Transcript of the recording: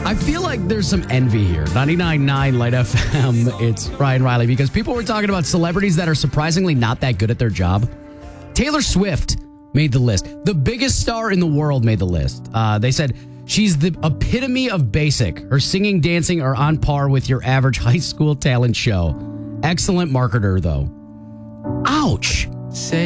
I feel like there's some envy here. 99.9 Light FM, it's Ryan Riley, because people were talking about celebrities that are surprisingly not that good at their job. Taylor Swift made the list. The biggest star in the world made the list. They said she's the epitome of basic. Her singing, dancing are on par with your average high school talent show. Excellent marketer, though. Ouch. Say